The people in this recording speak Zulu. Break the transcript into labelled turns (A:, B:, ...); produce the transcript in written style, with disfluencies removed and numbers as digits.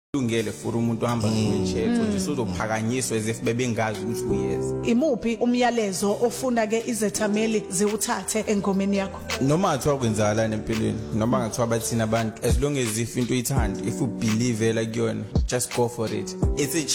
A: Lungele for umuntu ohamba nge-wheelchair nje uzophakanyiswa as if bebengazi ukuthi uyeza.
B: Imuphi umyalezo ofuna ke izethameli ziwuthathe engomeni yakho?
A: Noma athiwa kwenzakalani empilweni, noma ngathiwa bathina abantu, as long as if into uyithanda, if you believe la kuyona, just go for it. It's a